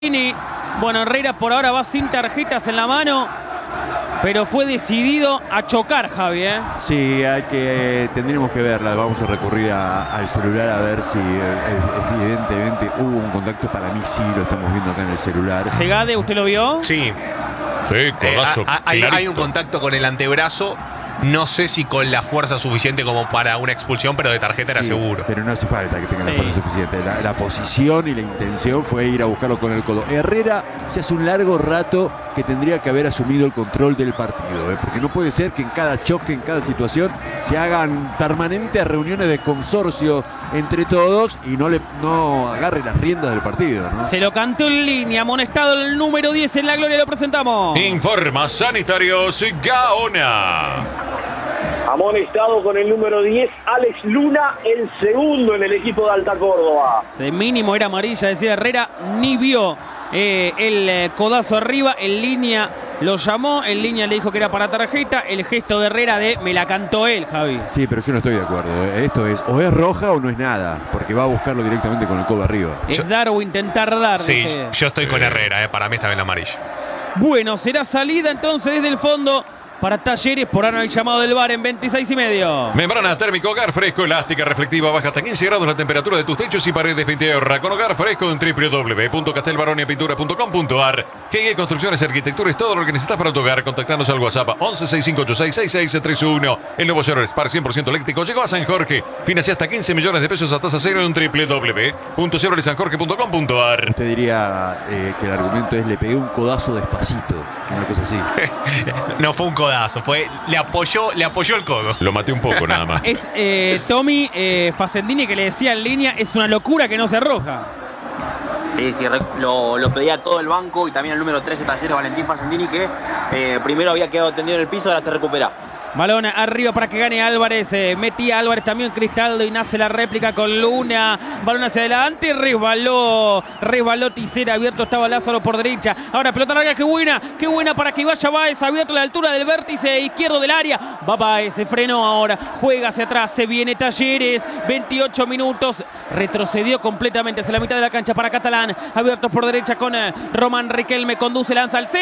Bueno, Herrera por ahora va sin tarjetas en la mano, pero fue decidido a chocar, Javi, ¿eh? Sí, tendríamos que verla. Vamos a recurrir al celular a ver si evidentemente hubo un contacto. Para mí sí, lo estamos viendo acá en el celular. Segade, ¿usted lo vio? Sí. Sí, codazo. Hay un contacto con el antebrazo. No sé si con la fuerza suficiente como para una expulsión, pero de tarjeta era seguro. Pero no hace falta que tenga la fuerza suficiente. La posición y la intención fue ir a buscarlo con el codo. Herrera ya hace un largo rato que tendría que haber asumido el control del partido, porque no puede ser que en cada choque, en cada situación, se hagan permanentes reuniones de consorcio entre todos y no agarre las riendas del partido, ¿no? Se lo cantó en línea, amonestado el número 10 en la gloria, lo presentamos. Informa Sanitarios Gaona. Amonestado con el número 10, Alex Luna, el segundo en el equipo de Alta Córdoba. De mínimo era amarilla, decía Herrera, ni vio el codazo arriba, en línea lo llamó, en línea le dijo que era para tarjeta, el gesto de Herrera de me la cantó él, Javi. Sí, pero yo no estoy de acuerdo. Esto es o es roja o no es nada, porque va a buscarlo directamente con el codo arriba. Es dar o intentar dar. Sí, yo estoy con Herrera, para mí está bien la amarilla. Bueno, será salida entonces desde el fondo para Talleres, por ahora no hay llamado del VAR en 26,5. Membrana térmica Hogar Fresco, elástica, reflectiva, baja hasta 15 grados la temperatura de tus techos y paredes de tierra. Con Hogar Fresco en www.castelbaroniapintura.com.ar. GG Construcciones y Arquitectura es todo lo que necesitas para tu hogar. Contactanos al WhatsApp 1165866631. El nuevo Chevrolet Spark 100% eléctrico llegó a San Jorge. Financia hasta 15 millones de pesos a tasa cero en www.chevroletsanjorge.com.ar. Usted diría que el argumento es le pegué un codazo despacito, una cosa así. No fue un codazo, le apoyó el codo. Lo maté un poco nada más. Es Tommy Facendini que le decía en línea, es una locura que no se arroja. Sí, lo pedía todo el banco y también el número 13 Talleres, Valentín Facendini, que primero había quedado tendido en el piso, ahora se recupera. Balón arriba para que gane Álvarez. Metía Álvarez también Cristaldo y nace la réplica con Luna. Balón hacia adelante. Resbaló Tisera. Abierto estaba Lázaro por derecha. Ahora pelota larga. Qué buena para que vaya Báez. Abierto a la altura del vértice izquierdo del área. Va Báez. Se frenó ahora. Juega hacia atrás. Se viene Talleres. 28 minutos. Retrocedió completamente hacia la mitad de la cancha para Catalán. Abierto por derecha con Román Riquelme. Conduce, lanza al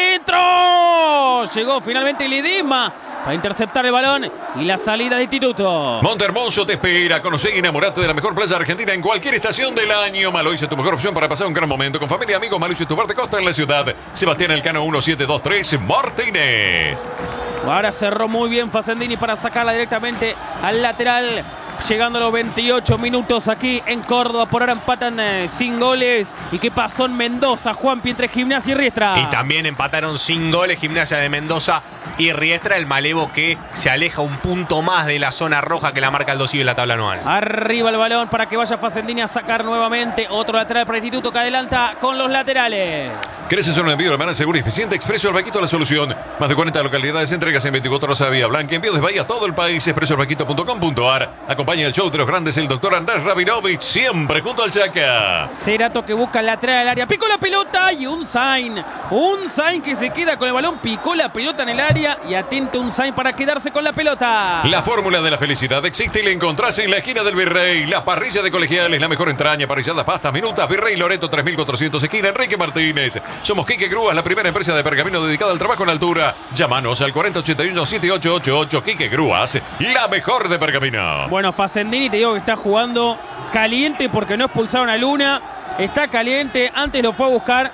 centro. Llegó finalmente Ledesma para interceptar el balón y la salida de Instituto. Montehermoso te espera. Conoce y enamorate de la mejor playa argentina en cualquier estación del año. Maloise es tu mejor opción para pasar un gran momento con familia y amigos. Maloise es tu parte costa en la ciudad. Sebastián Elcano 1723 Martínez. Ahora cerró muy bien Facendini para sacarla directamente al lateral. Llegando a los 28 minutos aquí en Córdoba. Por ahora empatan sin goles. ¿Y qué pasó en Mendoza, Juanpi, entre Gimnasia y Riestra? Y también empataron sin goles Gimnasia de Mendoza y Riestra, el malevo que se aleja un punto más de la zona roja que la marca el dosivo en la tabla anual. Arriba el balón para que vaya Facendini a sacar nuevamente. Otro lateral para el Instituto que adelanta con los laterales. ¿Querés hacer un envío de manera segura y eficiente? Expreso Arbaquito la solución. Más de 40 localidades, entregas en 24 horas a Vía Blanca. Envío desde Bahía a todo el país. expresoarbaquito.com.ar. Acompaña el show de los grandes el doctor Andrés Rabinovich, siempre junto al Chaca. Cerato que busca el lateral al área. Picó la pelota y un sign que se queda con el balón. Picó la pelota en el área y atento un sign para quedarse con la pelota. La fórmula de la felicidad existe y la encontrás en la esquina del Virrey. La parrilla de Colegiales, la mejor entraña, parrilladas, pastas, minutas. Virrey Loreto 3400, esquina Enrique Martínez. Somos Quique Grúas, la primera empresa de pergamino dedicada al trabajo en altura. Llámanos al 4081-7888. Quique Grúas, la mejor de pergamino. Bueno, Facendini te digo que está jugando caliente porque no expulsaron a Luna. Está caliente. Antes lo fue a buscar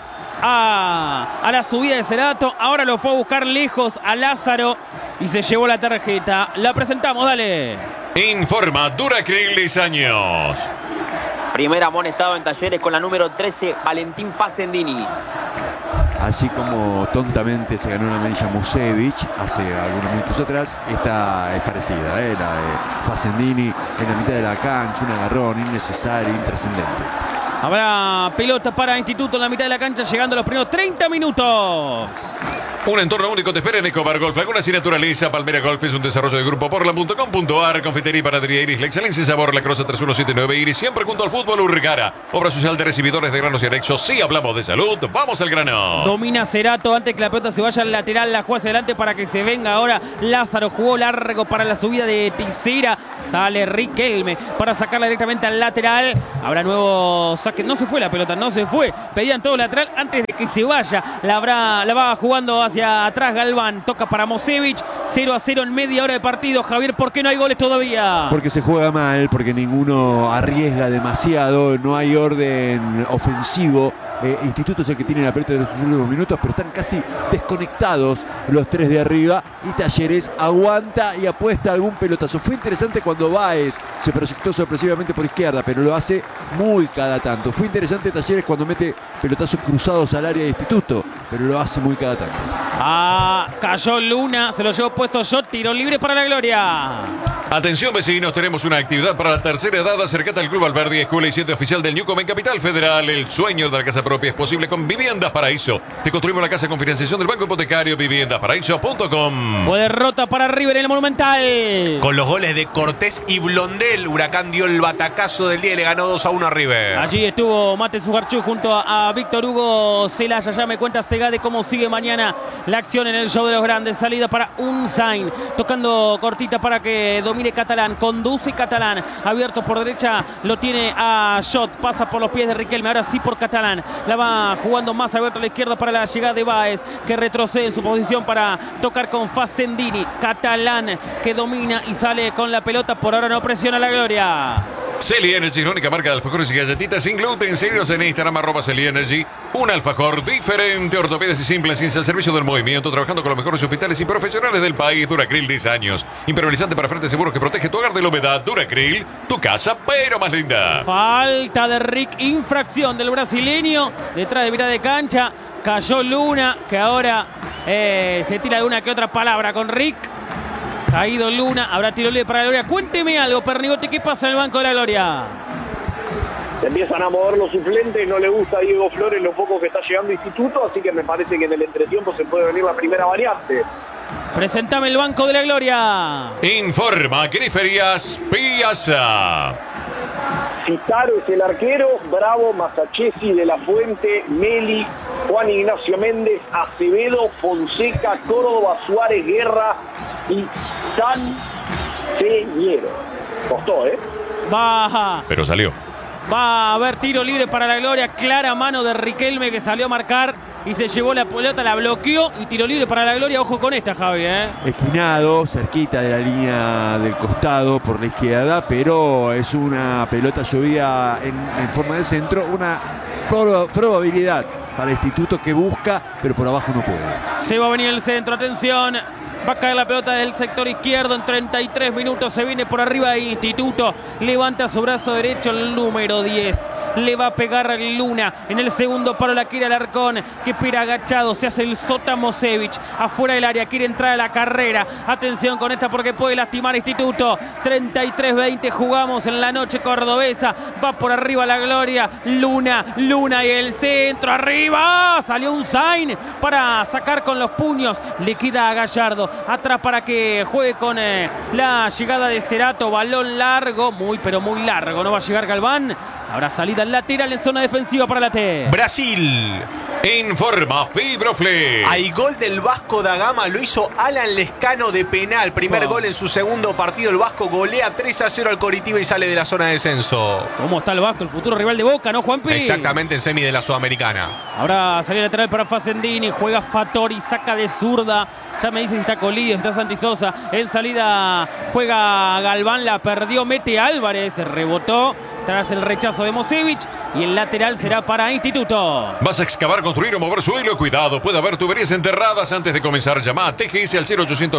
a la subida de Cerato. Ahora lo fue a buscar lejos a Lázaro y se llevó la tarjeta. La presentamos, dale. Informa Duracrilis Años. Primer amonestado en Talleres con la número 13, Valentín Facendini. Así como tontamente se ganó la amarilla Musevich hace algunos minutos atrás, esta es parecida, la de Facendini en la mitad de la cancha, un agarrón innecesario, intrascendente. Habrá pelota para Instituto en la mitad de la cancha, llegando a los primeros 30 minutos. Un entorno único te espera en Ecobar Golf. Laguna y Naturaleza. Palmera Golf es un desarrollo de grupo Portland.com.ar. Confitería y panadería Iris. La excelencia y sabor. La Crosa 3179 Iris. Siempre junto al fútbol Urgara. Obra social de recibidores de granos y anexos. Si hablamos de salud, vamos al grano. Domina Cerato antes que la pelota se vaya al lateral. La juega hacia adelante para que se venga ahora Lázaro. Jugó largo para la subida de Tisera. Sale Riquelme para sacarla directamente al lateral. Habrá nuevo saque que no se fue la pelota, no se fue. Pedían todo lateral antes de que se vaya. La va jugando hacia atrás Galván. Toca para Mosevich. 0-0 en media hora de partido. Javier, ¿por qué no hay goles todavía? Porque se juega mal, porque ninguno arriesga demasiado, no hay orden ofensivo. Instituto es el que tiene la pelota de los últimos minutos, pero están casi desconectados los tres de arriba, y Talleres aguanta y apuesta algún pelotazo. Fue interesante cuando Báez se proyectó sorpresivamente por izquierda, pero lo hace muy cada tanto. Fue interesante Talleres cuando mete pelotazos cruzados al área de Instituto, pero lo hace muy cada tanto. Cayó Luna, se lo llevó puesto yo, tiro libre para la Gloria. Atención vecinos, tenemos una actividad para la tercera edad. Acércate al Club Alberdi, escuela y sitio oficial del Newcom en Capital Federal. El sueño de la casa propia es posible con Viviendas Paraíso. Te construimos la casa con financiación del Banco Hipotecario. Viviendasparaíso.com. Fue derrota para River en el Monumental. Con los goles de Cortés y Blondel, Huracán dio el batacazo del día y le ganó 2-1 a River. Allí estuvo Mate Sugarchú junto a Víctor Hugo Celaya. Ya me cuenta Segade cómo sigue mañana la acción en el show de los grandes. Salida para Unzain, tocando cortita para que domine Catalán. Conduce Catalán, abierto por derecha, lo tiene a Shot, pasa por los pies de Riquelme, ahora sí por Catalán. La va jugando más abierto a la izquierda para la llegada de Báez, que retrocede en su posición para tocar con Facendini. Catalán que domina y sale con la pelota. Por ahora no presiona la Gloria. Celi Energy, la única marca de alfajores y galletitas sin gluten. Seguidos en Instagram, @Celi Energy. Un alfajor diferente, ortopedas y simples, sin el servicio del movimiento, trabajando con los mejores hospitales y profesionales del país. Duracril, 10 años. Impermeabilizante para frentes seguros que protege tu hogar de la humedad. Duracril, tu casa, pero más linda. Falta de Rick, infracción del brasileño. Detrás de mitad de cancha, cayó Luna, que ahora se tira alguna que otra palabra con Rick. Caído Luna, habrá tiro libre para la Gloria. Cuénteme algo, Pernigotti, ¿qué pasa en el banco de la Gloria? Se empiezan a mover los suplentes, no le gusta a Diego Flores lo poco que está llegando a Instituto, así que me parece que en el entretiempo se puede venir la primera variante. Presentame el banco de la Gloria. Informa Griferias Piazza. Citaro es el arquero, Bravo, Masachesi, De la Fuente, Meli, Juan Ignacio Méndez, Acevedo, Fonseca, Córdoba, Suárez, Guerra y San Señero. Costó, Pero salió. Va a haber tiro libre para la Gloria. Clara mano de Riquelme, que salió a marcar y se llevó la pelota, la bloqueó, y tiro libre para la Gloria. Ojo con esta, Javi. Esquinado, cerquita de la línea del costado por la izquierda, pero es una pelota llovida en forma de centro. Una probabilidad para Instituto, que busca, pero por abajo no puede. Se va a venir el centro, atención. Va a caer la pelota del sector izquierdo en 33 minutos. Se viene por arriba Instituto. Levanta su brazo derecho el número 10. Le va a pegar a Luna. En el segundo palo la quiere Alarcón, que espera agachado. Se hace el Sota Mosevich. Afuera del área. Quiere entrar a la carrera. Atención con esta porque puede lastimar a Instituto. 33-20. Jugamos en la noche cordobesa. Va por arriba la Gloria. Luna y el centro. Arriba. Salió Unzain para sacar con los puños. Le queda a Gallardo atrás para que juegue con la llegada de Cerato. Balón largo, pero muy largo. No va a llegar Galván. Habrá salida lateral en zona defensiva para la T. Brasil. Informa Fibroflex. Hay gol del Vasco da Gama, lo hizo Alan Lescano de penal. Primer gol en su segundo partido. El Vasco golea 3-0 al Coritiba y sale de la zona de descenso. ¿Cómo está el Vasco? El futuro rival de Boca, ¿no, Juanpi? Exactamente, en semi de la Sudamericana. Ahora salida lateral para Facendini. Juega Fattori, saca de zurda. Ya me dicen si está Colidio, si está Santi Sosa. En salida juega Galván, la perdió, mete Álvarez, rebotó tras el rechazo de Mosevich, y el lateral será para Instituto. ¿Vas a excavar, construir o mover suelo? Cuidado, puede haber tuberías enterradas. Antes de comenzar, llama a TGS al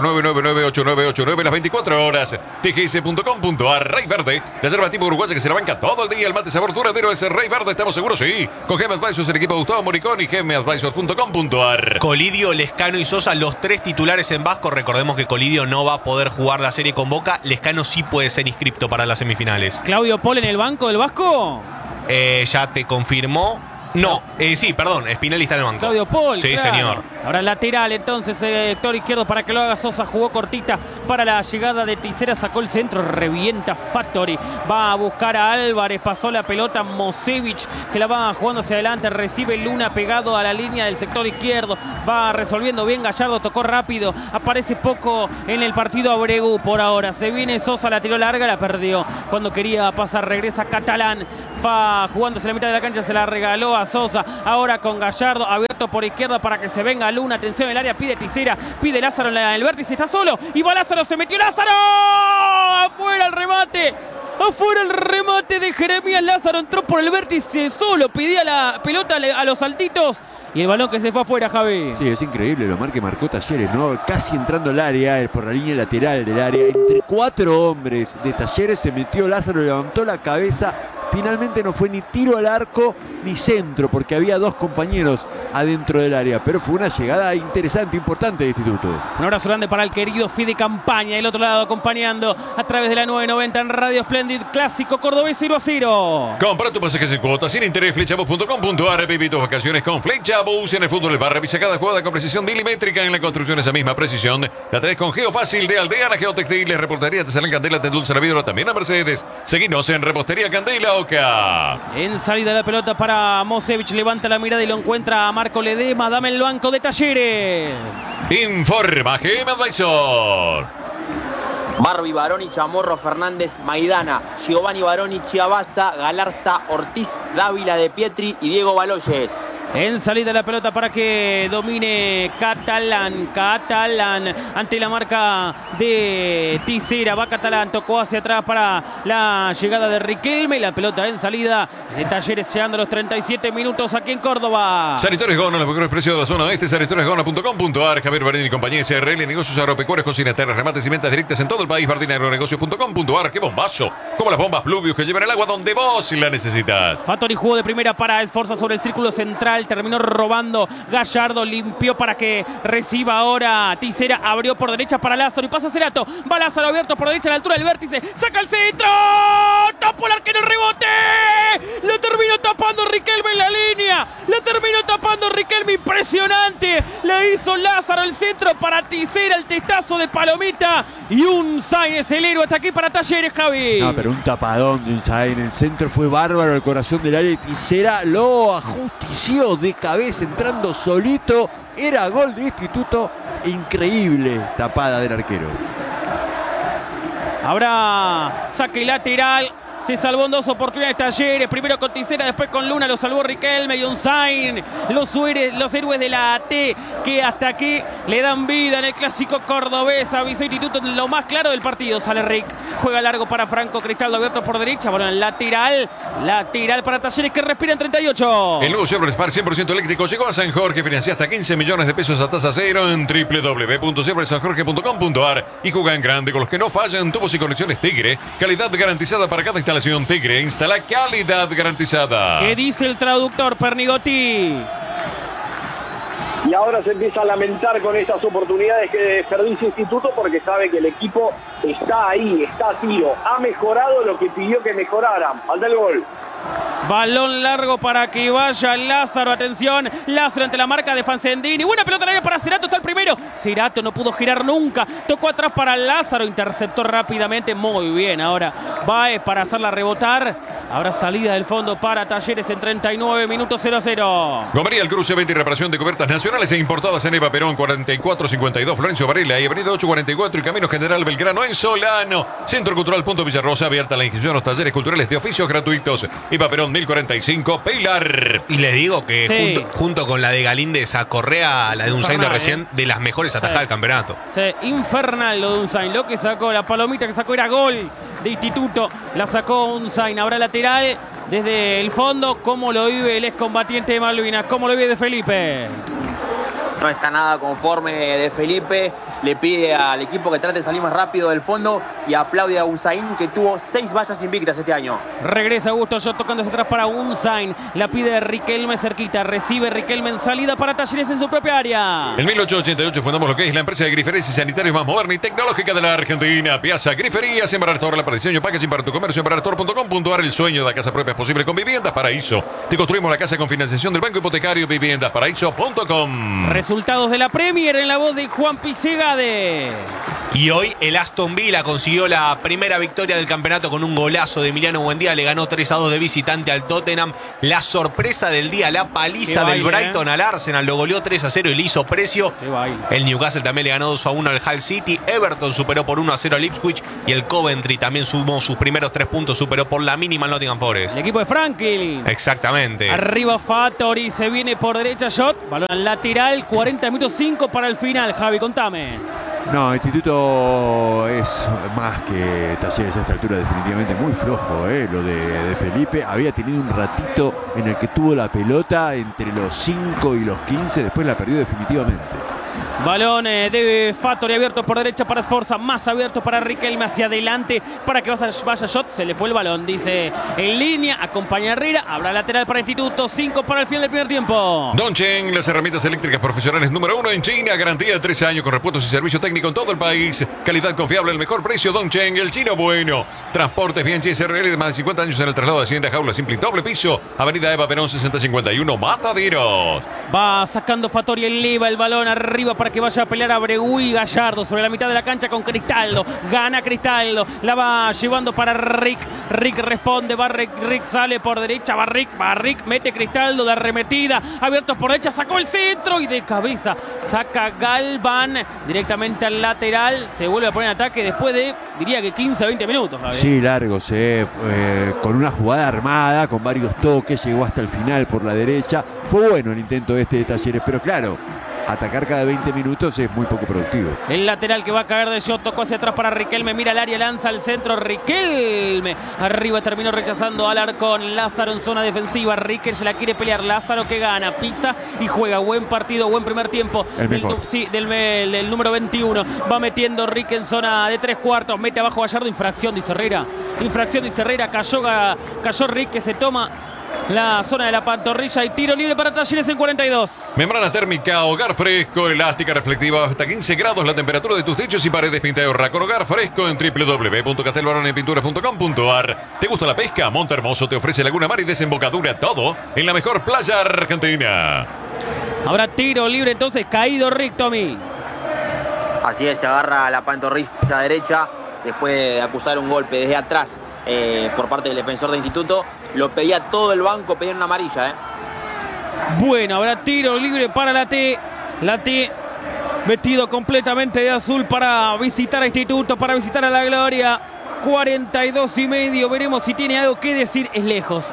0800-999-8989 las 24 horas. TGS.com.ar. Rey Verde, la yerba tipo uruguaya que se la banca todo el día. El mate sabor duradero es el Rey Verde, estamos seguros, sí. Con GM Advisors, el equipo de Gustavo Moricón, y gmadvisors.com.ar. Colidio, Lescano y Sosa, los tres titulares en Vasco. Recordemos que Colidio no va a poder jugar la serie con Boca. Lescano sí puede ser inscripto para las semifinales. Claudio Pol en el banco del Vasco. Ya te confirmó. No, sí, perdón, Spinelli está en el banco. Claudio Paul. Sí, claro. señor. Ahora lateral, entonces, sector izquierdo para que lo haga Sosa. Jugó cortita para la llegada de Tisera. Sacó el centro, revienta Fattori. Va a buscar a Álvarez. Pasó la pelota Mosevich, que la va jugando hacia adelante. Recibe Luna pegado a la línea del sector izquierdo. Va resolviendo bien Gallardo. Tocó rápido. Aparece poco en el partido Abregu por ahora. Se viene Sosa, la tiró larga, la perdió. Cuando quería pasar, regresa Catalán. Va jugándose la mitad de la cancha. Se la regaló a Sosa. Ahora con Gallardo abierto por izquierda para que se venga Luna. Atención, el área pide Tisera, pide Lázaro en el vértice, está solo. Y va Lázaro, se metió Lázaro. Afuera el remate. Afuera el remate de Jeremías Lázaro. Entró por el vértice solo. Pedía la pelota a los saltitos. Y el balón que se fue afuera, Javi. Sí, es increíble lo que marcó Talleres, ¿no? Casi entrando al área, por la línea lateral del área. Entre 4 hombres de Talleres se metió Lázaro, levantó la cabeza. Finalmente no fue ni tiro al arco ni centro, porque había 2 compañeros adentro del área. Pero fue una llegada interesante, importante de Instituto. Un abrazo grande para el querido Fide Campaña. Del otro lado acompañando a través de la 990 en Radio Splendid. Clásico cordobés 0-0. Compra tu pasaje sin cuotas, sin interés, flechabus.com.ar. Viví tus vacaciones con Flechabus. En el fútbol del bar, revisa cada jugada con precisión milimétrica. En la construcción esa misma precisión la tenés con Geofácil de Aldeana Geotextiles. Reportería te salen Candela, te endulza la vidrio, también a Mercedes. Seguinos en Repostería Candela Oca. En salida de la pelota para Mosevich. Levanta la mirada y lo encuentra a Marco Ledesma. Dame el banco de Talleres. Informa Game Advisor. Barbie, Baroni, Chamorro, Fernández, Maidana, Giovanni Baroni, Chiabaza, Galarza, Ortiz, Dávila de Pietri y Diego Baloyes. En salida la pelota para que domine Catalán. Catalán ante la marca de Tisera. Va Catalán, tocó hacia atrás para la llegada de Riquelme. Y la pelota en salida de Talleres llegando a los 37 minutos aquí en Córdoba. Sanitarios Gona, los mejores precios de la zona oeste. Sanitariosgona.com.ar. Javier Barini y compañía SRL. Negocios agropecuarios, cocina, terras, remates y ventas directas en todo el país. Bardinaagronegocios.com.ar. ¡Qué bombazo! Como las bombas Pluvius que llevan el agua donde vos la necesitas. Fattori jugó de primera para Esforza sobre el círculo central. Terminó robando Gallardo. Limpió para que reciba ahora Tisera. Abrió por derecha para Lázaro y pasa Cerato. Va Lázaro abierto por derecha a la altura del vértice. Saca el centro. Tapó el arquero, el rebote. Lo terminó tapando Riquelme en la línea. Lo terminó tapando Riquelme. Impresionante. Le hizo Lázaro el centro para Tisera. El testazo de Palomita. Y un Zain es el héroe. Hasta aquí para Talleres, Javi. No, pero un tapadón de un Zain. El centro fue bárbaro. El corazón del área. Y Tisera lo ajustició de cabeza, entrando solito. Era gol de Instituto. Increíble tapada del arquero. Habrá saque lateral. Se salvó en 2 oportunidades Talleres. Primero con Tisera, después con Luna. Lo salvó Riquelme y un Zain. Los héroes de la AT que hasta aquí le dan vida en el clásico cordobés. Avisó Instituto en lo más claro del partido. Sale Rick. Juega largo para Franco Cristaldo, abierto por derecha. Bueno, lateral para Talleres que respira en 38. El nuevo Chevrolet Spark 100% eléctrico llegó a San Jorge. Financia hasta 15 millones de pesos a tasa cero en www.chevroletsanjorge.com.ar. Y juega en grande con los que no fallan. Tubos y conexiones Tigre. Calidad garantizada para cada instalación Tigre. Instala calidad garantizada. ¿Qué dice el traductor, Pernigotti? Y ahora se empieza a lamentar con estas oportunidades que desperdicia Instituto porque sabe que el equipo está ahí, está a tiro. Ha mejorado lo que pidió que mejorara. Falta el gol. Balón largo para que vaya Lázaro. Atención, Lázaro ante la marca de Fansendini. Buena pelota en el área para Cerato, está el primero. Cerato no pudo girar nunca. Tocó atrás para Lázaro, interceptó rápidamente. Muy bien, ahora Baez para hacerla rebotar. Habrá salida del fondo para Talleres en 39 minutos 0-0. Gomería El Cruce, venta y reparación de cubiertas nacionales e importadas en Eva Perón 4452 Florencio Varela y Avenida 844 y Camino General Belgrano en Solano. Centro Cultural Punto Villarrosa, abierta la inscripción a los talleres culturales de oficios gratuitos. Eva Perón 1045 Pilar. Y les digo que Sí. junto con la de Galíndez a Correa, la de un Zain de Infernal, recién, de las mejores atajadas del campeonato. Sí, infernal lo de Unzain. Lo que sacó, la palomita que sacó era gol de Instituto. La sacó Unzain. Habrá lateral desde el fondo. ¿Cómo lo vive el excombatiente de Malvinas? ¿Cómo lo vive de Felipe? No está nada conforme de Felipe. le pide al equipo que trate de salir más rápido del fondo y aplaude a Unzain, que tuvo 6 vallas invictas este año. Regresa Augusto Shot tocándose atrás para Unzain. La pide Riquelme cerquita. Recibe Riquelme en salida para Talleres en su propia área. En 1888 fundamos lo que es la empresa de griferías y sanitarios más moderna y tecnológica de la Argentina. Piazza Griferías, Embarartor, la para diseño, packaging para tu comercio, embarartor.com.ar. El sueño de la casa propia es posible con Viviendas Paraíso. Te construimos la casa con financiación del Banco Hipotecario. Viviendasparaíso.com. Resultados de la Premier en la voz de Juan Pisegade. Y hoy el Aston Villa consiguió la primera victoria del campeonato con un golazo de Emiliano Buendía. Le ganó 3-2 de visitante al Tottenham. La sorpresa del día, la paliza del Brighton al Arsenal. Lo goleó 3-0 y le hizo precio. El Newcastle también le ganó 2-1 al Hull City. Everton superó por 1-0 al Ipswich. Y el Coventry también sumó sus primeros 3 puntos. Superó por la mínima al Nottingham Forest. El equipo de Franklin. Exactamente. Arriba Fattori, se viene por derecha Shot. Balón al lateral, 40 minutos 5 para el final. Javi, contame. No, Instituto es más que Talleres a esta altura, definitivamente muy flojo. Lo de Felipe había tenido un ratito en el que tuvo la pelota entre los 5 y los 15, después la perdió definitivamente. Balón de Fattori abierto por derecha para Sforza, más abierto para Riquelme hacia adelante para que vaya Shot. Se le fue el balón, dice en línea, acompaña a Herrera, habrá lateral para Instituto, 5 para el final del primer tiempo. Dongchen, las herramientas eléctricas profesionales número 1 en China, garantía de 3 años con repuestos y servicio técnico en todo el país, calidad confiable, el mejor precio. Dongchen, el chino bueno. Transportes Bianchi SRL de más de 50 años en el traslado de Hacienda Jaula Simple doble piso, Avenida Eva Perón 6051, Mataderos. Va sacando Fattori, eleva el balón arriba para que vaya a pelear a Bregui. Gallardo sobre la mitad de la cancha con Cristaldo. Gana Cristaldo. La va llevando para Rick. Rick responde. Va Rick sale por derecha. Va Rick. Mete Cristaldo de arremetida. Abiertos por derecha. Sacó el centro y de cabeza saca Galván directamente al lateral. Se vuelve a poner en ataque después de, diría que 15 o 20 minutos. Javier. Sí, largos. Con una jugada armada, con varios toques. Llegó hasta el final por la derecha. Fue bueno el intento de Talleres, pero claro, atacar cada 20 minutos es muy poco productivo. El lateral que va a caer de Shot, tocó hacia atrás para Riquelme, mira el área, lanza al centro, Riquelme. Arriba terminó rechazando Alarcón, Lázaro en zona defensiva, Riquelme se la quiere pelear, Lázaro que gana, pisa y juega. Buen partido, buen primer tiempo. Del número 21. Va metiendo Rick en zona de 3/4, mete abajo Gallardo, infracción dice Herrera. Infracción dice Herrera, cayó Rick que se toma la zona de la pantorrilla y tiro libre para Talleres en 42. Membrana térmica, hogar fresco, elástica, reflectiva, hasta 15 grados la temperatura de tus techos y paredes pinta de Horra. Con hogar fresco en www.castelbaronepinturas.com.ar. ¿Te gusta la pesca? Monte Hermoso te ofrece Laguna Mar y desembocadura, todo en la mejor playa argentina. Ahora tiro libre entonces, caído Rick, Tommy. Así es, se agarra la pantorrilla derecha después de acusar un golpe desde atrás por parte del defensor de Instituto. Lo pedía todo el banco, pedía una amarilla. Bueno, habrá tiro libre para la T. La T vestido completamente de azul para visitar a Instituto, para visitar a la Gloria. 42,5. Veremos si tiene algo que decir. Es lejos,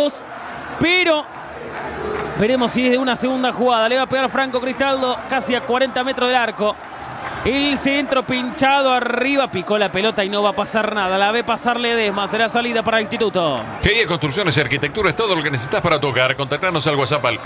pero veremos si desde una segunda jugada le va a pegar Franco Cristaldo casi a 40 metros del arco. El centro pinchado arriba, picó la pelota y no va a pasar nada. La ve pasar Ledesma, será salida para el Instituto. GIE Construcciones y Arquitectura es todo lo que necesitas para tu hogar. Contactarnos al WhatsApp al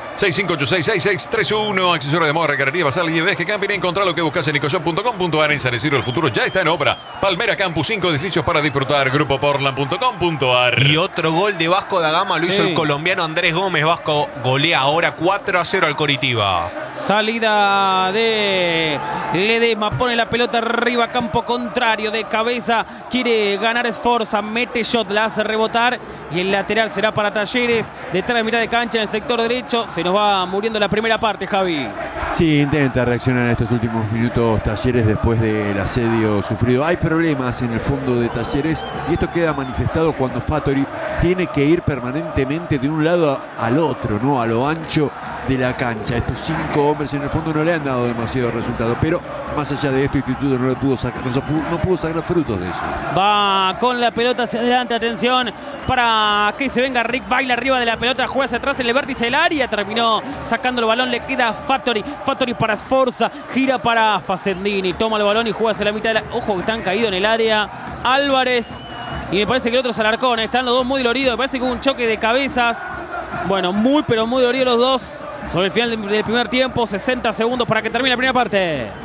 11-6586-6631. Accesorio de moda, recarrería, basal y Veje Camping. Encontrá lo que buscas en ecoshop.com.ar. En San Isidro el futuro ya está en obra. Palmera Campus, 5 edificios para disfrutar. Grupoportland.com.ar. Y otro gol de Vasco da Gama lo hizo el colombiano Andrés Gómez. Vasco golea ahora 4-0 al Coritiba. Salida de Ledesma, pone la pelota arriba, campo contrario, de cabeza, quiere ganar Sforza, mete Shot, la hace rebotar y el lateral será para Talleres, detrás de mitad de cancha en el sector derecho. Se nos va muriendo la primera parte, Javi. Sí, intenta reaccionar en estos últimos minutos Talleres después del asedio sufrido. Hay problemas en el fondo de Talleres y esto queda manifestado cuando Fattori tiene que ir permanentemente de un lado al otro, ¿no? A lo ancho de la cancha. Estos 5 hombres en el fondo no le han dado demasiado resultado, pero más allá de esto, Instituto no pudo sacar frutos de eso. Va con la pelota hacia adelante, atención, para que se venga Rick, baila arriba de la pelota, juega hacia atrás en el vértice del área, terminó sacando el balón, le queda Fattori para Sforza, gira para Facendini, toma el balón y juega hacia la mitad de la... Ojo que están caídos en el área, Álvarez, y me parece que el otro es Alarcón, están los dos muy doloridos, me parece que hubo un choque de cabezas, bueno, muy doloridos los dos. Sobre el final del primer tiempo, 60 segundos para que termine la primera parte.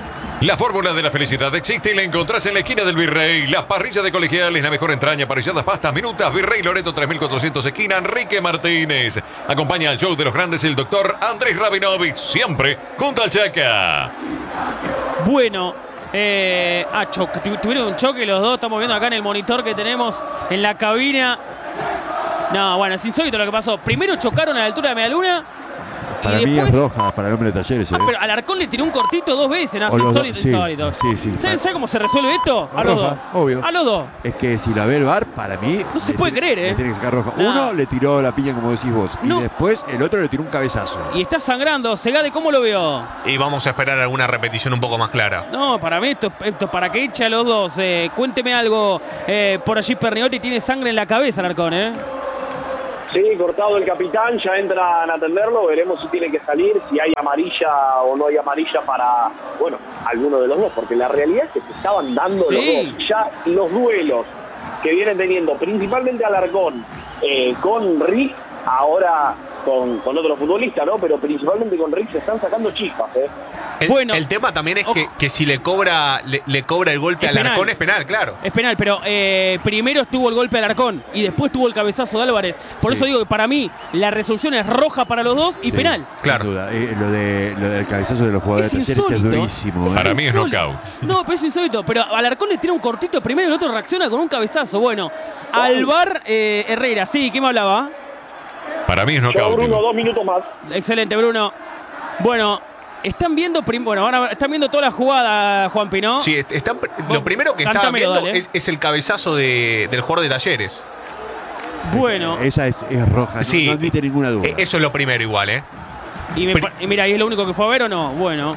La fórmula de la felicidad existe y la encontrás en la esquina del Virrey. Las parrillas de Colegiales, la mejor entraña, parrilladas, pastas, minutas. Virrey Loreto 3400, esquina Enrique Martínez. Acompaña al show de los grandes el doctor Andrés Rabinovich, siempre junto al Chaca. Bueno, tuvieron un choque los dos. Estamos viendo acá en el monitor que tenemos en la cabina. No, bueno, es insólito lo que pasó. Primero chocaron a la altura de Medialuna. Para mí es roja, para el hombre de Talleres. Pero Alarcón le tiró un cortito 2 veces, ¿no? Insólito, sí, insólito. Sí. ¿Sabe cómo se resuelve esto? A los dos. Obvio. A los dos. Es que si la ve el VAR, para mí... No se puede creer, Le tiene que sacar roja. No. Uno le tiró la piña, como decís vos. No. Y después el otro le tiró un cabezazo. Y está sangrando. Segade, ¿cómo lo vio? Y vamos a esperar alguna repetición un poco más clara. No, para mí esto para que eche a los dos. Cuénteme algo. Por allí Perniotti tiene sangre en la cabeza, Alarcón, ¿eh? Sí, cortado el capitán, ya entran a atenderlo, veremos si tiene que salir, si hay amarilla o no hay amarilla para, bueno, alguno de los dos, porque la realidad es que se estaban dando los dos. Ya los duelos que vienen teniendo, principalmente Alarcón con Rick, ahora con otro futbolista, ¿no? Pero principalmente con Rick se están sacando chispas, El tema también es que si le cobra el golpe a Alarcón es penal, claro. Es penal, pero primero estuvo el golpe a Alarcón y después tuvo el cabezazo de Álvarez. Por eso digo que para mí la resolución es roja para los dos y penal. Claro. Sin duda. Lo del cabezazo de los jugadores de Talleres es durísimo. Para mí es knockout. No, pero es insólito. Pero Alarcón le tira un cortito primero y el otro reacciona con un cabezazo. Bueno, al VAR Herrera, sí, ¿qué me hablaba? Para mí es Yo, knockout. Bruno, 2 minutos más. Excelente, Bruno. Bueno, están viendo están viendo toda la jugada, Juanpi, ¿no? Sí, lo primero que estaban Cántamelo, viendo dale. es el cabezazo del jugador de Talleres. Bueno. Esa es roja, Sí. no admite ninguna duda. Eso es lo primero igual, ¿eh? Y mira, ¿y es lo único que fue a ver o no? Bueno,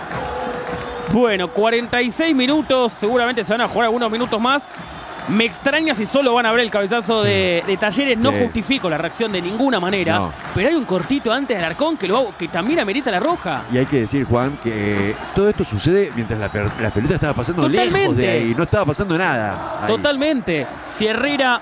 46 minutos. Seguramente se van a jugar algunos minutos más. Me extraña si solo van a ver el cabezazo de Talleres. No justifico la reacción de ninguna manera. No. Pero hay un cortito antes de Alarcón que también amerita la roja. Y hay que decir, Juan, que todo esto sucede mientras la pelota estaba pasando Totalmente. lejos de ahí. No estaba pasando nada ahí. Totalmente. Si Herrera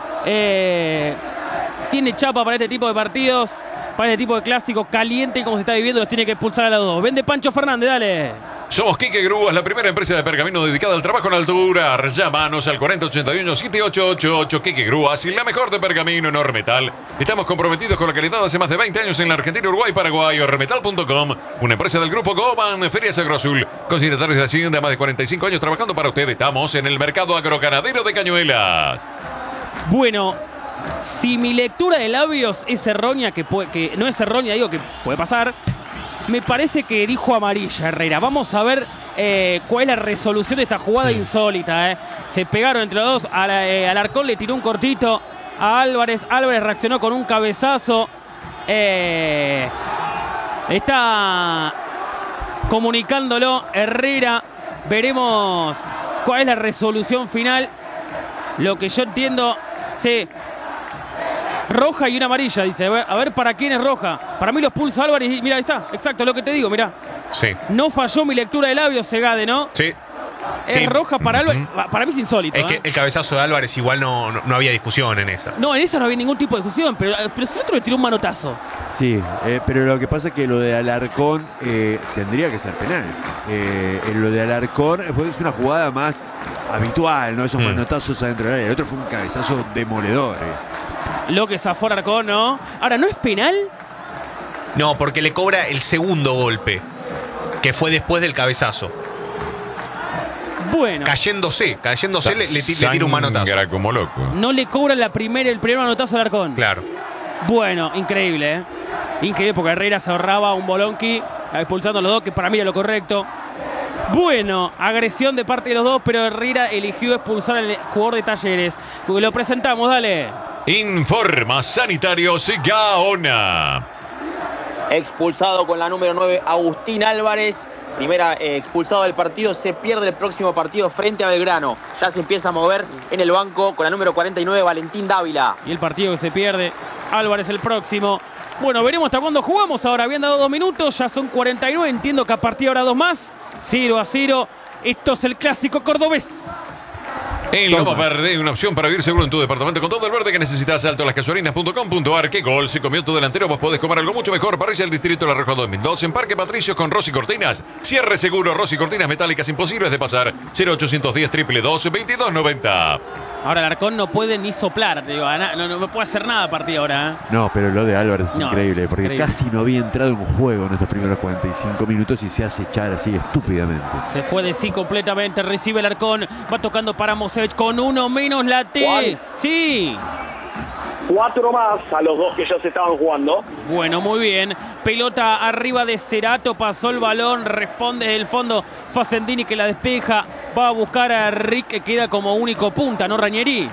tiene chapa para este tipo de partidos, para este tipo de clásicos caliente como se está viviendo, los tiene que expulsar a los dos. Vende Pancho Fernández, dale. Somos Quique Grúas, la primera empresa de pergamino dedicada al trabajo en altura. Llámanos al 4081-7888. Quique Grúas y la mejor de pergamino en Ormetal. Estamos comprometidos con la calidad hace más de 20 años en la Argentina, Uruguay, Paraguay. Ormetal.com, una empresa del grupo Goban, Ferias Agroazul. Consignatarios de Hacienda, más de 45 años trabajando para ustedes. Estamos en el mercado agroganadero de Cañuelas. Bueno, si mi lectura de labios es errónea, que no es errónea, digo que puede pasar, me parece que dijo amarilla Herrera. Vamos a ver cuál es la resolución de esta jugada insólita. Se pegaron entre los dos. Alarcón le tiró un cortito a Álvarez. Álvarez reaccionó con un cabezazo. Está comunicándolo Herrera. Veremos cuál es la resolución final. Lo que yo entiendo, sí. Roja y una amarilla, dice. A ver para quién es roja. Para mí los pulsa Álvarez y mira, ahí está. Exacto, lo que te digo, mira. Sí. No falló mi lectura de labios, Segade, ¿no? Sí. Es roja para Álvarez. Para mí es insólito. Es que el cabezazo de Álvarez igual no había discusión en esa. No, en esa no había ningún tipo de discusión. Pero si otro le tiró un manotazo. Sí, pero lo que pasa es que lo de Alarcón tendría que ser penal. Lo de Alarcón es una jugada más habitual, ¿no? Esos manotazos adentro del área. El otro fue un cabezazo demoledor. Lo que zafó Alarcón, ¿no? Ahora, ¿no es penal? No, porque le cobra el segundo golpe, que fue después del cabezazo. Bueno. Cayéndose le tira un manotazo. Sangra como loco. No le cobra el primer manotazo a Alarcón. Claro. Bueno, increíble, ¿eh? Increíble porque Herrera se ahorraba un bolonqui expulsando a los dos, que para mí era lo correcto. Bueno, agresión de parte de los dos, pero Herrera eligió expulsar al jugador de Talleres. Lo presentamos, dale. Informa Sanitarios Gaona. Expulsado con la número 9, Agustín Álvarez. Primera expulsado del partido, se pierde el próximo partido frente a Belgrano. Ya se empieza a mover en el banco con la número 49, Valentín Dávila. Y el partido que se pierde, Álvarez el próximo. Bueno, veremos hasta cuándo jugamos. Ahora habían dado 2 minutos, ya son 49. Entiendo que a partir de ahora 2 más. 0-0. Esto es el clásico cordobés. En Loma Verde, una opción para vivir seguro en tu departamento con todo el verde que necesitas. altolasgasolinas.com.ar. ¿Qué gol? Si comió tu delantero, vos podés comer algo mucho mejor. Parrilla del Distrito La Roja 2002 en Parque Patricios con Rosy Cortinas. Cierre seguro, Rosy Cortinas metálicas imposibles de pasar. 0810 222 2290. Ahora Alarcón no puede ni soplar, digo, no puede hacer nada a partir de ahora. ¿eh? No, pero lo de Álvarez es No, increíble, es porque increíble. casi no había entrado en juego en estos primeros 45 minutos y se hace echar así estúpidamente. Se fue de sí completamente, recibe Alarcón, va tocando para Mosevich con uno menos la T. Juan. Sí. 4 más a los 2 que ya se estaban jugando. Bueno, muy bien. Pelota arriba de Cerato, pasó el balón, responde desde el fondo Facendini que la despeja. Va a buscar a Rick que queda como único punta, ¿no, Ranieri?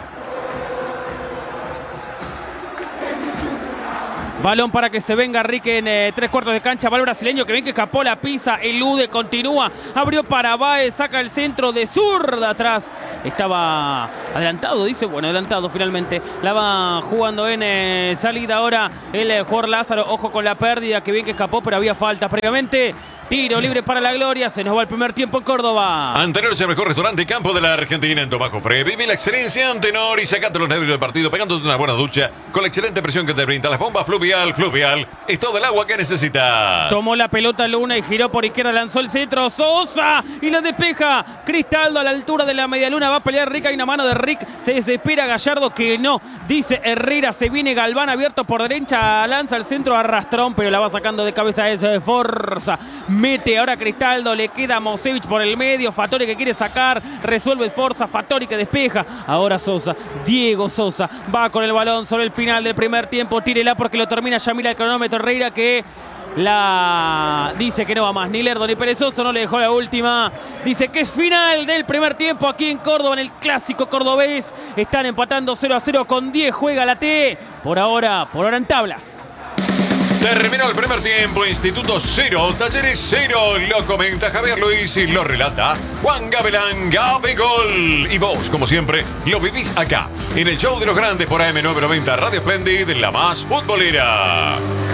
Balón para que se venga Rick en 3/4 de cancha. Balón brasileño que ven que escapó, la pisa, elude, continúa. Abrió para Baez, saca el centro de zurda atrás. Estaba adelantado, dice. Bueno, adelantado finalmente. La va jugando en salida ahora el jugador Lázaro. Ojo con la pérdida, que bien que escapó, pero había falta previamente. Tiro libre para la gloria. Se nos va el primer tiempo en Córdoba. Antenor es el mejor restaurante y campo de la Argentina en Tomás Jofre. Vive la experiencia Antenor y sacate los nervios del partido pegándote una buena ducha con la excelente presión que te brinda las bombas Fluvial. Fluvial es todo el agua que necesitas. Tomó la pelota Luna y giró por izquierda, lanzó el centro, Sosa y la despeja. Cristaldo a la altura de la medialuna, va a pelear Rick, hay una mano de Rick, se desespera Gallardo que no, dice Herrera, se viene Galván abierto por derecha, lanza el centro a Rastrón, pero la va sacando de cabeza ese Forza. Mete ahora Cristaldo, le queda Mosevich por el medio, Fattori que quiere sacar, resuelve Forza, Fattori que despeja. Ahora Sosa, Diego Sosa, va con el balón sobre el final del primer tiempo, tírela porque lo termina ya, mira el cronómetro, Herrera que la dice que no va más, ni Lerdo ni Perezoso, no le dejó la última. Dice que es final del primer tiempo aquí en Córdoba, en el clásico cordobés. Están empatando 0-0 con 10, juega la T. Por ahora en tablas. Terminó el primer tiempo, Instituto 0, Talleres 0, lo comenta Javier Luis y lo relata Juan Gavilán, Gabigol. Y vos, como siempre, lo vivís acá, en el show de los grandes por AM990 Radio Splendid, la más futbolera.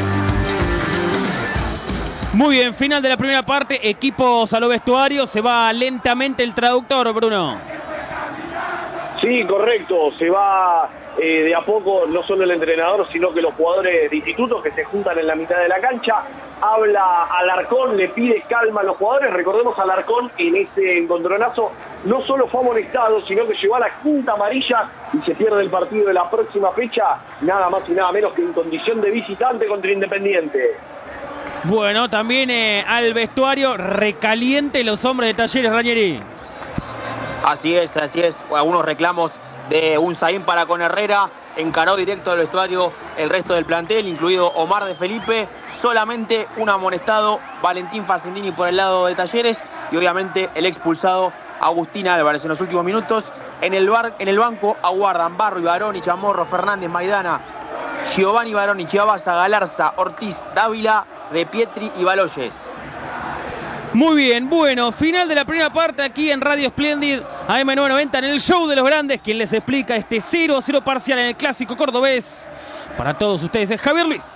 Muy bien, final de la primera parte, equipos a lo vestuario, se va lentamente el traductor, Bruno. Sí, correcto, se va de a poco, no solo el entrenador, sino que los jugadores de institutos que se juntan en la mitad de la cancha. Habla Alarcón, le pide calma a los jugadores. Recordemos, Alarcón en ese encontronazo no solo fue amonestado, sino que llegó a la quinta amarilla y se pierde el partido de la próxima fecha, nada más y nada menos que en condición de visitante contra Independiente. Bueno, también al vestuario recaliente los hombres de Talleres, Ranieri. Así es. Algunos reclamos de un Zain para con Herrera. Encaró directo al vestuario el resto del plantel, incluido Omar de Felipe. Solamente un amonestado, Valentín Facendini por el lado de Talleres. Y obviamente el expulsado Agustín Álvarez en los últimos minutos. En el banco aguardan Barro y Baroni, Chamorro, Fernández, Maidana, Giovanni Baroni, Chiavasa, Galarza, Ortiz, Dávila, De Pietri y Baloyes. Muy bien, bueno, final de la primera parte aquí en Radio Splendid, AM990 en el show de los grandes. Quien les explica este 0-0 parcial en el clásico cordobés para todos ustedes es Javier Luis.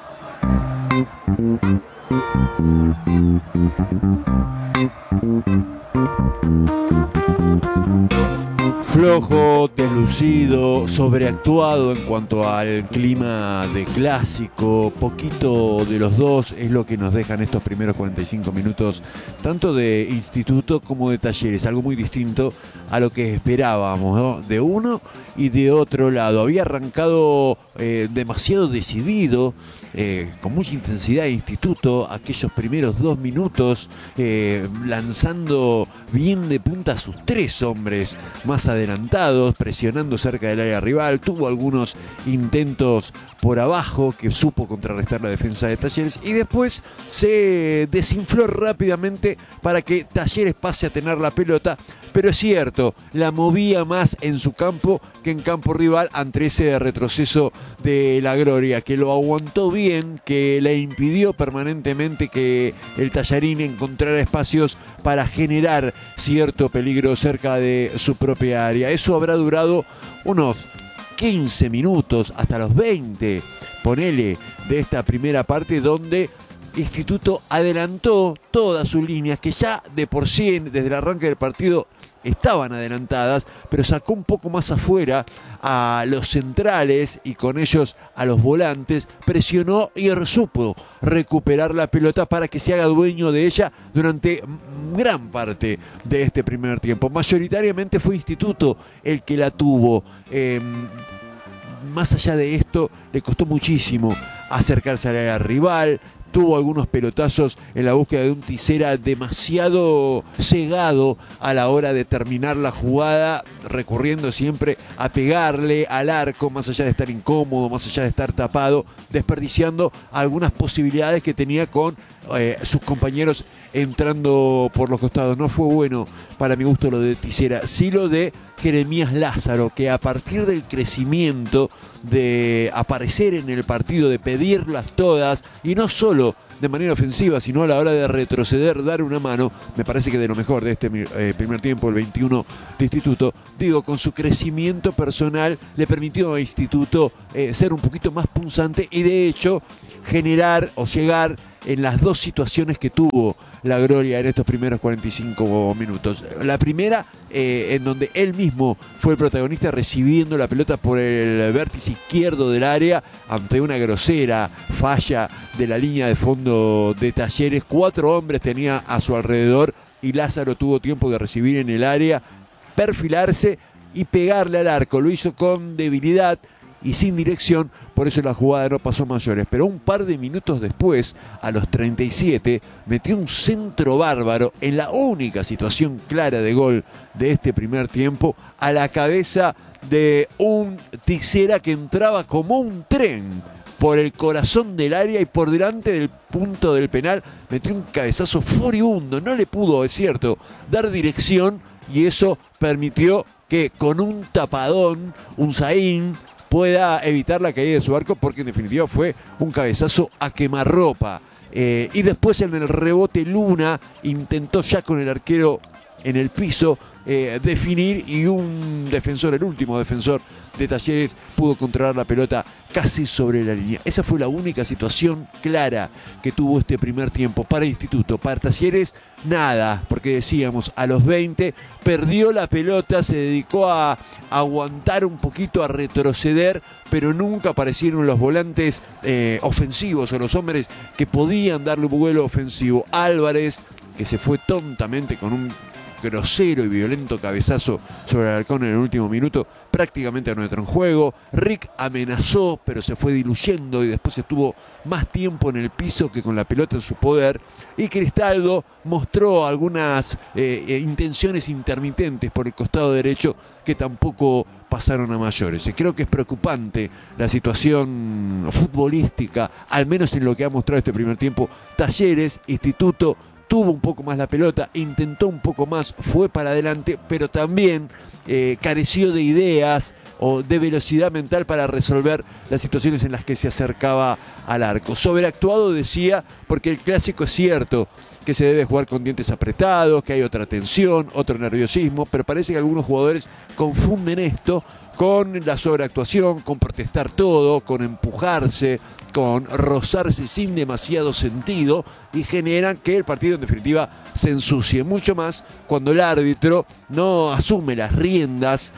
Flojo, deslucido, sobreactuado en cuanto al clima de clásico, poquito de los dos es lo que nos dejan estos primeros 45 minutos, tanto de Instituto como de Talleres, algo muy distinto a lo que esperábamos, ¿no? De uno y de otro lado. Había arrancado demasiado decidido, con mucha intensidad Instituto, aquellos primeros 2 minutos, lanzando bien de punta a sus 3 hombres más adelantados, presionando cerca del área rival. Tuvo algunos intentos por abajo que supo contrarrestar la defensa de Talleres y después se desinfló rápidamente para que Talleres pase a tener la pelota, pero es cierto, la movía más en su campo que en campo rival ante ese retroceso de la Gloria, que lo aguantó bien, que le impidió permanentemente que el Tallarín encontrara espacios para generar cierto peligro cerca de su propia área. Eso habrá durado unos 15 minutos, hasta los 20, ponele, de esta primera parte, donde Instituto adelantó todas sus líneas, que ya de por sí desde el arranque del partido estaban adelantadas, pero sacó un poco más afuera a los centrales y con ellos a los volantes, presionó y supo recuperar la pelota para que se haga dueño de ella durante gran parte de este primer tiempo. Mayoritariamente fue Instituto el que la tuvo. Más allá de esto, le costó muchísimo acercarse al área rival. Tuvo algunos pelotazos en la búsqueda de un Tisera demasiado cegado a la hora de terminar la jugada, recurriendo siempre a pegarle al arco, más allá de estar incómodo, más allá de estar tapado, desperdiciando algunas posibilidades que tenía con sus compañeros entrando por los costados. No fue bueno para mi gusto lo de Tisera, sí lo de Jeremías Lázaro, que a partir del crecimiento, de aparecer en el partido, de pedirlas todas, y no solo de manera ofensiva, sino a la hora de retroceder, dar una mano, me parece que de lo mejor de este primer tiempo, el 21 de Instituto, digo, con su crecimiento personal, le permitió a Instituto ser un poquito más punzante y de hecho generar o llegar en las dos situaciones que tuvo la Gloria en estos primeros 45 minutos. La primera, en donde él mismo fue el protagonista recibiendo la pelota por el vértice izquierdo del área ante una grosera falla de la línea de fondo de Talleres. 4 hombres tenía a su alrededor y Lázaro tuvo tiempo de recibir en el área, perfilarse y pegarle al arco. Lo hizo con debilidad y sin dirección, por eso la jugada no pasó mayores. Pero un par de minutos después, a los 37, metió un centro bárbaro en la única situación clara de gol de este primer tiempo, a la cabeza de un Tisera que entraba como un tren por el corazón del área y por delante del punto del penal. Metió un cabezazo furibundo, no le pudo, es cierto, dar dirección, y eso permitió que con un tapadón, un Zain, pueda evitar la caída de su arco, porque en definitiva fue un cabezazo a quemarropa. Y después en el rebote Luna intentó ya con el arquero en el piso definir, y un defensor, el último defensor de Talleres, pudo controlar la pelota casi sobre la línea. Esa fue la única situación clara que tuvo este primer tiempo para Instituto. Para Talleres nada, porque decíamos, a los 20 perdió la pelota, se dedicó a aguantar un poquito, a retroceder, pero nunca aparecieron los volantes ofensivos o los hombres que podían darle un vuelo ofensivo. Álvarez, que se fue tontamente con un grosero y violento cabezazo sobre el halcón en el último minuto, prácticamente no entró en juego. Rick amenazó, pero se fue diluyendo y después estuvo más tiempo en el piso que con la pelota en su poder. Y Cristaldo mostró algunas intenciones intermitentes por el costado derecho que tampoco pasaron a mayores. Y creo que es preocupante la situación futbolística, al menos en lo que ha mostrado este primer tiempo. Talleres, Instituto, tuvo un poco más la pelota, intentó un poco más, fue para adelante, pero también careció de ideas o de velocidad mental para resolver las situaciones en las que se acercaba al arco. Sobreactuado, decía, porque el clásico es cierto que se debe jugar con dientes apretados, que hay otra tensión, otro nerviosismo, pero parece que algunos jugadores confunden esto con la sobreactuación, con protestar todo, con empujarse, con rozarse sin demasiado sentido, y generan que el partido en definitiva se ensucie mucho más cuando el árbitro no asume las riendas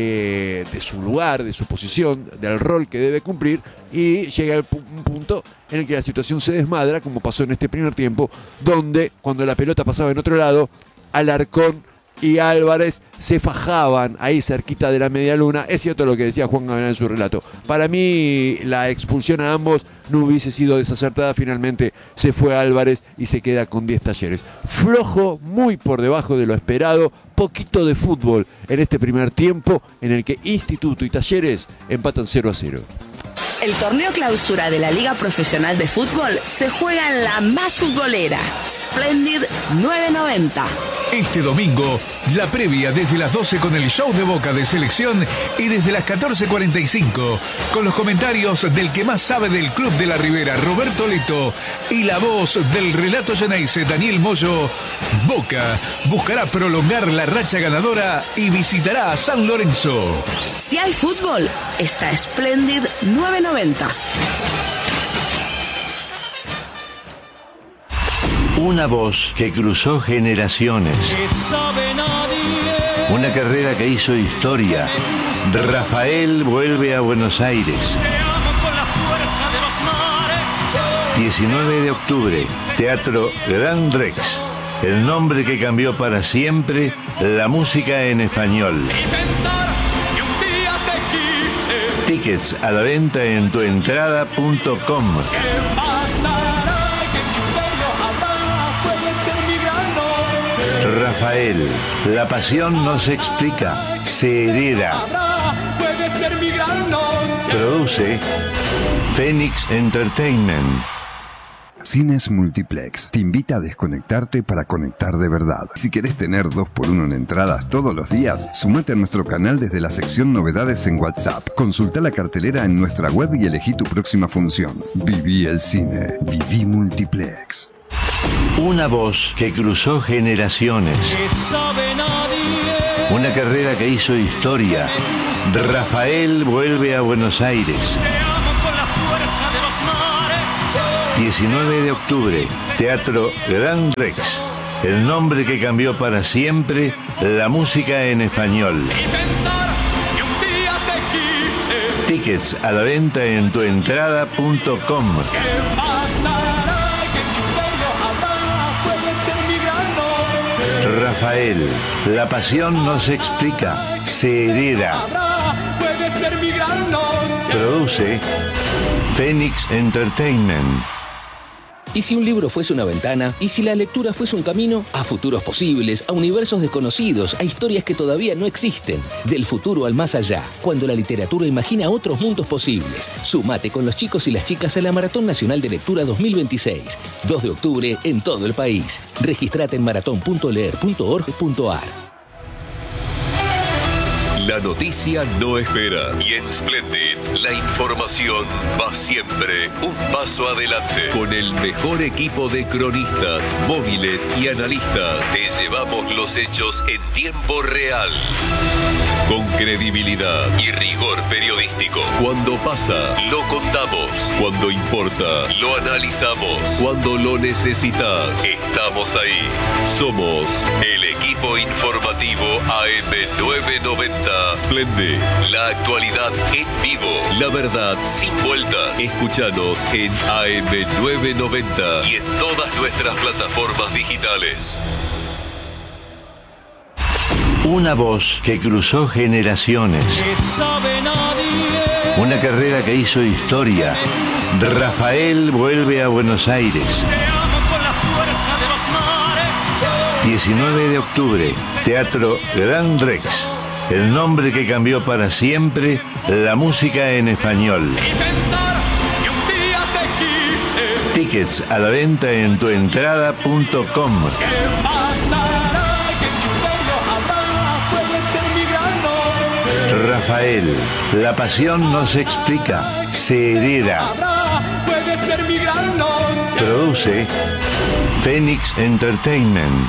de su lugar, de su posición, del rol que debe cumplir, y llega un punto en el que la situación se desmadra, como pasó en este primer tiempo, donde cuando la pelota pasaba en otro lado, Alarcón y Álvarez se fajaban ahí cerquita de la media luna. Es cierto lo que decía Juan Gabriel en su relato. Para mí la expulsión a ambos no hubiese sido desacertada. Finalmente se fue Álvarez y se queda con 10 Talleres. Flojo, muy por debajo de lo esperado. Poquito de fútbol en este primer tiempo en el que Instituto y Talleres empatan 0-0. El torneo clausura de la Liga Profesional de Fútbol se juega en la más futbolera, Splendid 990. Este domingo, la previa desde las 12 con el show de Boca de selección y desde las 14:45 con los comentarios del que más sabe del Club de la Ribera, Roberto Leto, y la voz del relato Geneise, Daniel Moyo. Boca buscará prolongar la racha ganadora y visitará a San Lorenzo. Si hay fútbol, está Splendid 990. Una voz que cruzó generaciones. Una carrera que hizo historia. Rafael vuelve a Buenos Aires. 19 de octubre, Teatro Gran Rex. El nombre que cambió para siempre la música en español. Tickets a la venta en tuentrada.com. Rafael, la pasión no se explica, se hereda. Produce Phoenix Entertainment. Cines Multiplex te invita a desconectarte para conectar de verdad. Si querés tener 2x1 en entradas todos los días, sumate a nuestro canal desde la sección Novedades en WhatsApp. Consulta la cartelera en nuestra web y elegí tu próxima función. Viví el cine. Viví Multiplex. Una voz que cruzó generaciones. Una carrera que hizo historia. Rafael vuelve a Buenos Aires. 19 de octubre, Teatro Gran Rex. El nombre que cambió para siempre la música en español. Tickets a la venta en tuentrada.com. Rafael, la pasión no se explica, se hereda. Produce Phoenix Entertainment. ¿Y si un libro fuese una ventana? ¿Y si la lectura fuese un camino? A futuros posibles, a universos desconocidos, a historias que todavía no existen. Del futuro al más allá, cuando la literatura imagina otros mundos posibles. Sumate con los chicos y las chicas a la Maratón Nacional de Lectura 2026. 2 de octubre en todo el país. Registrate en maratón.leer.org.ar. La noticia no espera y en Splendid la información va siempre un paso adelante. Con el mejor equipo de cronistas, móviles y analistas, te llevamos los hechos en tiempo real. Con credibilidad y rigor periodístico. Cuando pasa, lo contamos. Cuando importa, lo analizamos. Cuando lo necesitas, estamos ahí. Somos el equipo informativo AM990. Splendid, la actualidad en vivo, la verdad sin vueltas. Escúchanos en AM990 y en todas nuestras plataformas digitales. Una voz que cruzó generaciones. Una carrera que hizo historia. Rafael vuelve a Buenos Aires. 19 de octubre, Teatro Gran Rex. El nombre que cambió para siempre la música en español. Tickets a la venta en tuentrada.com. Rafael, la pasión no se explica, se hereda. Produce Phoenix Entertainment.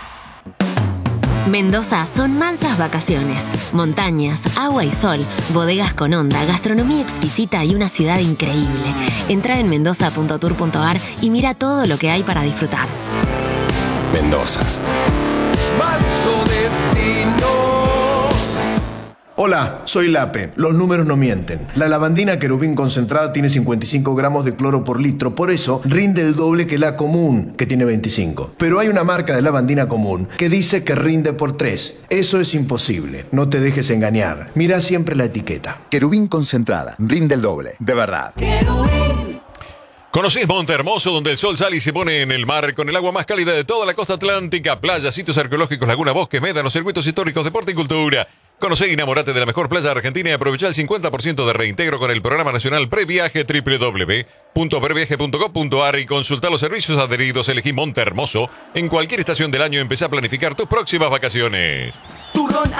Mendoza son mansas vacaciones, montañas, agua y sol, bodegas con onda, gastronomía exquisita y una ciudad increíble. Entra en mendoza.tour.ar y mira todo lo que hay para disfrutar. Mendoza. Manso destino. Hola, soy Lape. Los números no mienten. La lavandina Querubín concentrada tiene 55 gramos de cloro por litro, por eso rinde el doble que la común, que tiene 25. Pero hay una marca de lavandina común que dice que rinde por 3. Eso es imposible. No te dejes engañar. Mira siempre la etiqueta. Querubín concentrada. Rinde el doble. De verdad. ¿Conocés Monte Hermoso, donde el sol sale y se pone en el mar con el agua más cálida de toda la costa atlántica? Playas, sitios arqueológicos, lagunas, bosques, médanos, circuitos históricos, deporte y cultura. Conocé y enamorate de la mejor playa de Argentina y aprovecha el 50% de reintegro con el programa nacional Previaje www.previaje.gov.ar y consulta los servicios adheridos. Elegí Monte Hermoso. En cualquier estación del año empecé a planificar tus próximas vacaciones.